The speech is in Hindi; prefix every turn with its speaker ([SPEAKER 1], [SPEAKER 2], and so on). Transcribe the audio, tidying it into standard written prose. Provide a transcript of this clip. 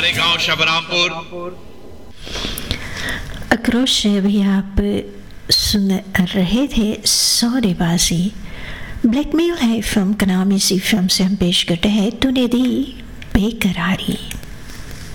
[SPEAKER 1] हमारे गांव शबरामपुर।
[SPEAKER 2] आक्रोश से अभी आप सुन रहे थे सौदेबाजी। ब्लैकमेल है फिल्म का नाम। इसी फिल्म से हम पेश करते हैं तूने दी बेकरारी।